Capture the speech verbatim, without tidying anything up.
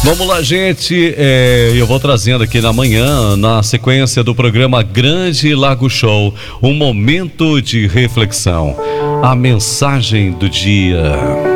Vamos lá, gente. É, eu vou trazendo aqui na manhã, na sequência do programa Grande Lago Show, um momento de reflexão. A mensagem do dia.